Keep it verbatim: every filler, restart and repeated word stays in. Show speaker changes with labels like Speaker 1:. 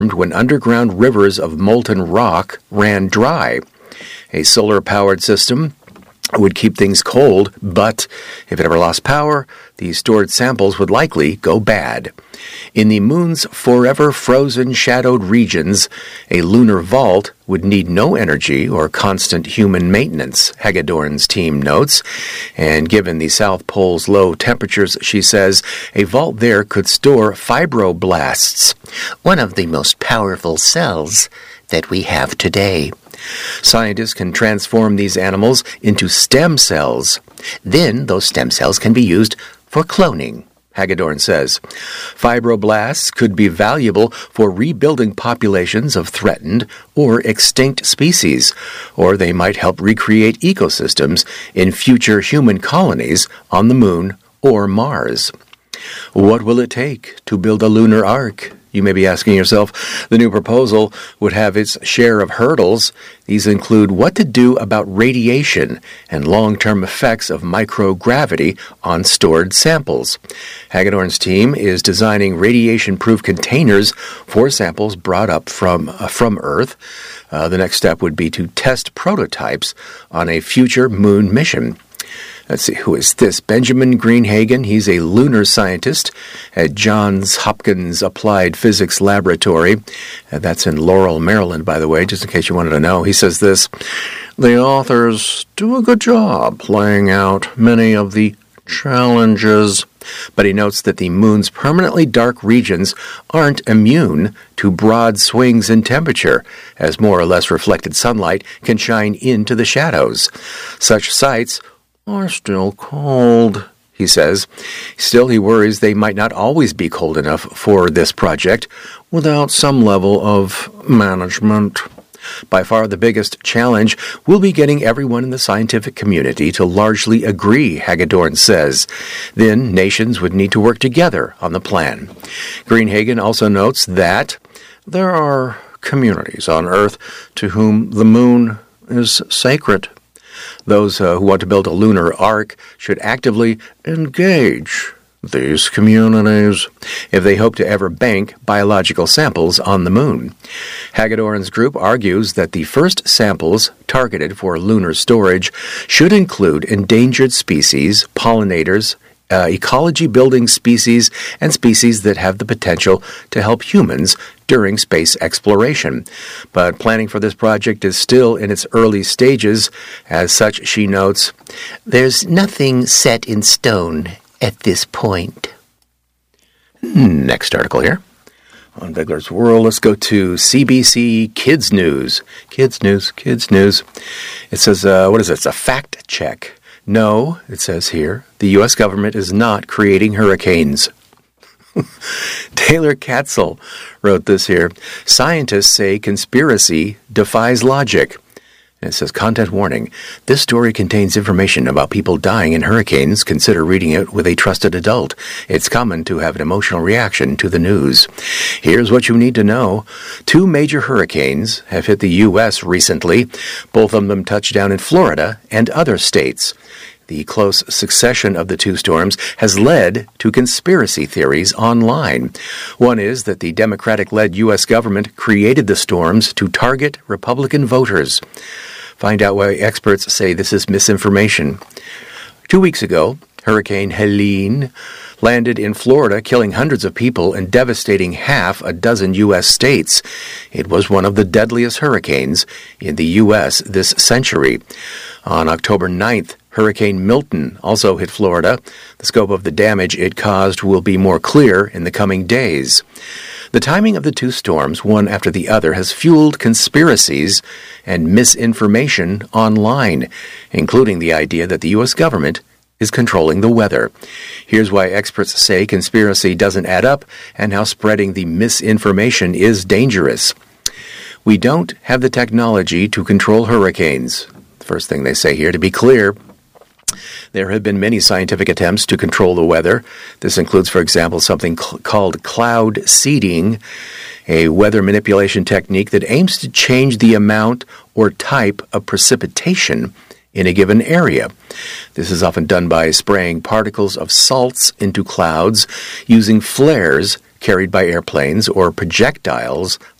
Speaker 1: when underground rivers of molten rock ran dry. A solar-powered system would keep things cold, but if it ever lost power, the stored samples would likely go bad. In the moon's forever frozen shadowed regions, a lunar vault would need no energy or constant human maintenance, Hagedorn's team notes. And given the South Pole's low temperatures, she says, a vault there could store fibroblasts, one of the most powerful cells that we have today. Scientists can transform these animals into stem cells. Then those stem cells can be used for cloning, Hagedorn says. Fibroblasts could be valuable for rebuilding populations of threatened or extinct species, or they might help recreate ecosystems in future human colonies on the Moon or Mars. What will it take to build a lunar ark? You may be asking yourself. The new proposal would have its share of hurdles. These include what to do about radiation and long-term effects of microgravity on stored samples. Hagedorn's team is designing radiation-proof containers for samples brought up from, uh, from Earth. Uh, the next step would be to test prototypes on a future moon mission. Let's see, who is this? Benjamin Greenhagen. He's a lunar scientist at Johns Hopkins Applied Physics Laboratory. Uh, that's in Laurel, Maryland, by the way, just in case you wanted to know. He says this: the authors do a good job laying out many of the challenges, but he notes that the moon's permanently dark regions aren't immune to broad swings in temperature, as more or less reflected sunlight can shine into the shadows. Such sites are still cold, he says. Still, he worries they might not always be cold enough for this project without some level of management. By far the biggest challenge will be getting everyone in the scientific community to largely agree, Hagedorn says. Then nations would need to work together on the plan. Greenhagen also notes that there are communities on Earth to whom the moon is sacred. Those uh, who want to build a lunar ark should actively engage these communities if they hope to ever bank biological samples on the moon. Hagedorn's group argues that the first samples targeted for lunar storage should include endangered species, pollinators, Uh, ecology-building species, and species that have the potential to help humans during space exploration. But planning for this project is still in its early stages. As such, she notes, there's nothing set in stone at this point. Next article here. On Bigler's World, let's go to C B C Kids News. Kids News, Kids News. It says, uh, what is it? It's a fact check. No, it says here, the U S government is not creating hurricanes. Taylor Katzel wrote this here. Scientists say conspiracy defies logic. And it says, content warning. This story contains information about people dying in hurricanes. Consider reading it with a trusted adult. It's common to have an emotional reaction to the news. Here's what you need to know. Two major hurricanes have hit the U S recently. Both of them touched down in Florida and other states. The close succession of the two storms has led to conspiracy theories online. One is that the Democratic-led U S government created the storms to target Republican voters. Find out why experts say this is misinformation. Two weeks ago, Hurricane Helene landed in Florida, killing hundreds of people and devastating half a dozen U S states. It was one of the deadliest hurricanes in the U S this century. On October ninth, Hurricane Milton also hit Florida. The scope of the damage it caused will be more clear in the coming days. The timing of the two storms, one after the other, has fueled conspiracies and misinformation online, including the idea that the U S government is controlling the weather. Here's why experts say conspiracy doesn't add up and how spreading the misinformation is dangerous. We don't have the technology to control hurricanes. First thing they say here, to be clear, there have been many scientific attempts to control the weather. This includes, for example, something cl- called cloud seeding, a weather manipulation technique that aims to change the amount or type of precipitation in a given area. This is often done by spraying particles of salts into clouds using flares carried by airplanes or projectiles